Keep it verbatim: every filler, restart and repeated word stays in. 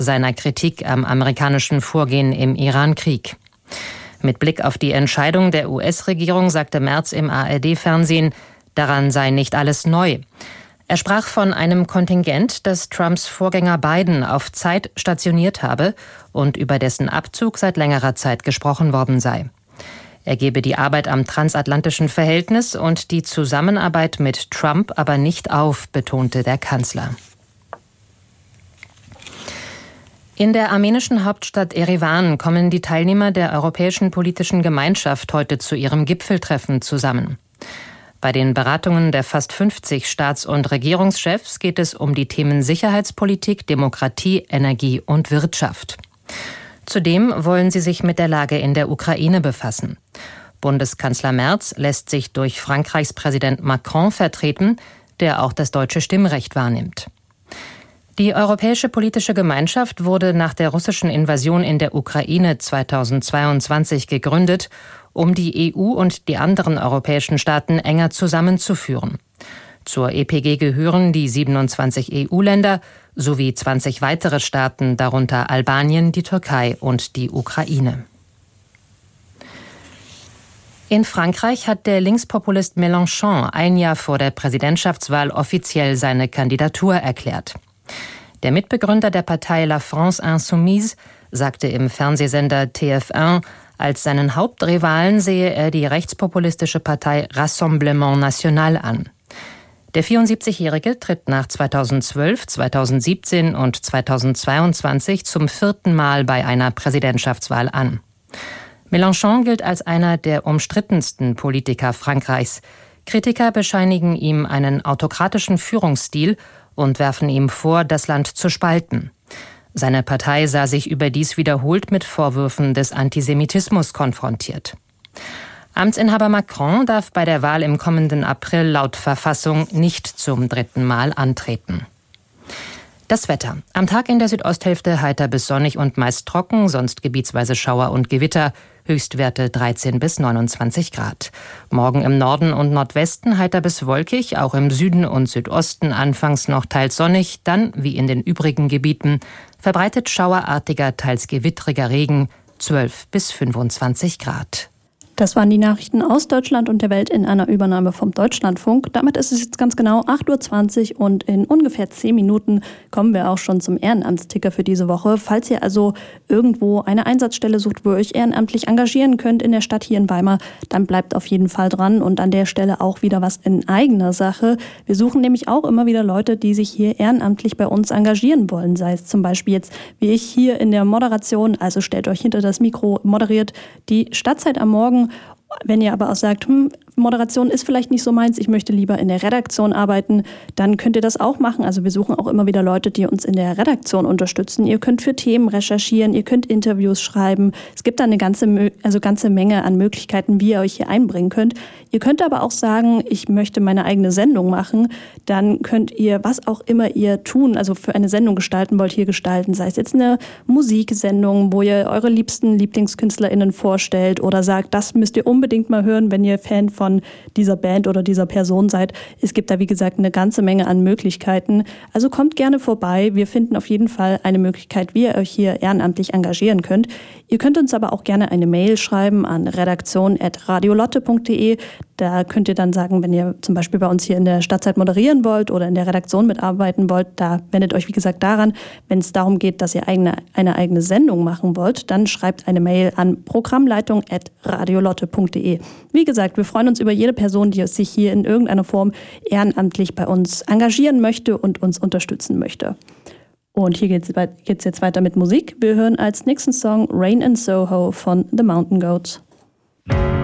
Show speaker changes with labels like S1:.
S1: seiner Kritik am amerikanischen Vorgehen im Iran-Krieg. Mit Blick auf die Entscheidung der U S-Regierung sagte Merz im A R D-Fernsehen, daran sei nicht alles neu. Er sprach von einem Kontingent, das Trumps Vorgänger Biden auf Zeit stationiert habe und über dessen Abzug seit längerer Zeit gesprochen worden sei. Er gebe die Arbeit am transatlantischen Verhältnis und die Zusammenarbeit mit Trump aber nicht auf, betonte der Kanzler. In der armenischen Hauptstadt Erivan kommen die Teilnehmer der Europäischen Politischen Gemeinschaft heute zu ihrem Gipfeltreffen zusammen. Bei den Beratungen der fast fünfzig Staats- und Regierungschefs geht es um die Themen Sicherheitspolitik, Demokratie, Energie und Wirtschaft. Zudem wollen sie sich mit der Lage in der Ukraine befassen. Bundeskanzler Merz lässt sich durch Frankreichs Präsident Macron vertreten, der auch das deutsche Stimmrecht wahrnimmt. Die Europäische Politische Gemeinschaft wurde nach der russischen Invasion in der Ukraine zweitausendzweiundzwanzig gegründet, um die E U und die anderen europäischen Staaten enger zusammenzuführen. Zur E P G gehören die siebenundzwanzig E U-Länder sowie zwanzig weitere Staaten, darunter Albanien, die Türkei und die Ukraine. In Frankreich hat der Linkspopulist Mélenchon ein Jahr vor der Präsidentschaftswahl offiziell seine Kandidatur erklärt. Der Mitbegründer der Partei La France Insoumise sagte im Fernsehsender T F eins, als seinen Hauptrivalen sehe er die rechtspopulistische Partei Rassemblement National an. Der vierundsiebzigjährige tritt nach zweitausendzwölf, zweitausendsiebzehn und zweitausendzweiundzwanzig zum vierten Mal bei einer Präsidentschaftswahl an. Mélenchon gilt als einer der umstrittensten Politiker Frankreichs. Kritiker bescheinigen ihm einen autokratischen Führungsstil und werfen ihm vor, das Land zu spalten. Seine Partei sah sich überdies wiederholt mit Vorwürfen des Antisemitismus konfrontiert. Amtsinhaber Macron darf bei der Wahl im kommenden April laut Verfassung nicht zum dritten Mal antreten. Das Wetter. Am Tag in der Südosthälfte heiter bis sonnig und meist trocken, sonst gebietsweise Schauer und Gewitter. Höchstwerte dreizehn bis neunundzwanzig Grad. Morgen im Norden und Nordwesten heiter bis wolkig, auch im Süden und Südosten anfangs noch teils sonnig, dann, wie in den übrigen Gebieten, verbreitet schauerartiger, teils gewittriger Regen, zwölf bis fünfundzwanzig Grad.
S2: Das waren die Nachrichten aus Deutschland und der Welt in einer Übernahme vom Deutschlandfunk. Damit ist es jetzt ganz genau acht Uhr zwanzig und in ungefähr zehn Minuten kommen wir auch schon zum Ehrenamtsticker für diese Woche. Falls ihr also irgendwo eine Einsatzstelle sucht, wo ihr euch ehrenamtlich engagieren könnt in der Stadt hier in Weimar, dann bleibt auf jeden Fall dran und an der Stelle auch wieder was in eigener Sache. Wir suchen nämlich auch immer wieder Leute, die sich hier ehrenamtlich bei uns engagieren wollen. Sei es zum Beispiel jetzt wie ich hier in der Moderation, also stellt euch hinter das Mikro, moderiert die Stadtzeit am Morgen. Wenn ihr aber auch sagt, hm, Moderation ist vielleicht nicht so meins, ich möchte lieber in der Redaktion arbeiten, dann könnt ihr das auch machen. Also wir suchen auch immer wieder Leute, die uns in der Redaktion unterstützen. Ihr könnt für Themen recherchieren, ihr könnt Interviews schreiben. Es gibt da eine ganze, also ganze Menge an Möglichkeiten, wie ihr euch hier einbringen könnt. Ihr könnt aber auch sagen, ich möchte meine eigene Sendung machen. Dann könnt ihr, was auch immer ihr tun, also für eine Sendung gestalten wollt, hier gestalten. Sei es jetzt eine Musiksendung, wo ihr eure liebsten LieblingskünstlerInnen vorstellt oder sagt, das müsst ihr unbedingt mal hören, wenn ihr Fan von dieser Band oder dieser Person seid. Es gibt da, wie gesagt, eine ganze Menge an Möglichkeiten. Also kommt gerne vorbei. Wir finden auf jeden Fall eine Möglichkeit, wie ihr euch hier ehrenamtlich engagieren könnt. Ihr könnt uns aber auch gerne eine Mail schreiben an redaktion at radiolotte punkt de. Da könnt ihr dann sagen, wenn ihr zum Beispiel bei uns hier in der Stadtzeit moderieren wollt oder in der Redaktion mitarbeiten wollt, da wendet euch, wie gesagt, daran. Wenn es darum geht, dass ihr eigene, eine eigene Sendung machen wollt, dann schreibt eine Mail an programmleitung at radiolotte punkt de. Wie gesagt, wir freuen uns über jede Person, die sich hier in irgendeiner Form ehrenamtlich bei uns engagieren möchte und uns unterstützen möchte. Und hier geht's, geht's jetzt weiter mit Musik. Wir hören als nächsten Song Rain in Soho von The Mountain Goats.